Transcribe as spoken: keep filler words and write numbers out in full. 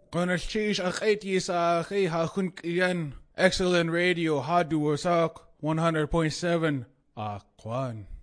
Qonalchish akaitis akhi hakun iyan. Excellent radio hadu wasak one hundred point seven Akwan.